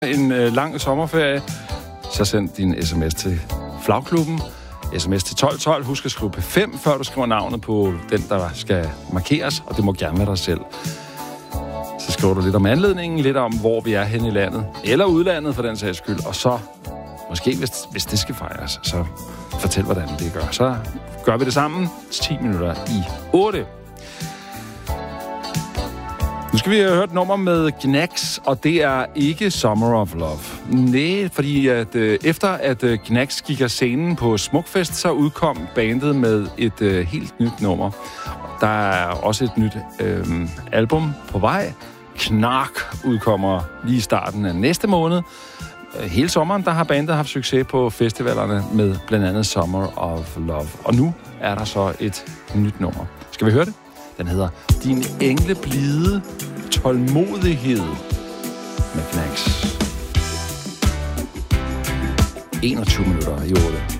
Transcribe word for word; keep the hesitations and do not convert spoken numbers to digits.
en øh, lang sommerferie, så send din sms til Flagklubben. Sms til tolv tolv. Husk at skrive P fem, før du skriver navnet på den, der skal markeres, og det må gerne være dig selv. Så skriver du lidt om anledningen, lidt om, hvor vi er henne i landet, eller udlandet for den sags skyld, og så, måske hvis, hvis det skal fejres, så fortæl, hvordan det gør. Så gør vi det sammen ti minutter i otte. Nu skal vi have hørt et nummer med Gnags, og det er ikke Summer of Love. Nej, fordi at, øh, efter at øh, Gnags gik af scenen på Smukfest, så udkom bandet med et øh, helt nyt nummer. Der er også et nyt øh, album på vej. Knark udkommer lige i starten af næste måned. Hele sommeren, der har bandet haft succes på festivalerne med blandt andet Summer of Love. Og nu er der så et nyt nummer. Skal vi høre det? Den hedder Din engle blide tålmodighed med Gnags. enogtyve minutter i otte.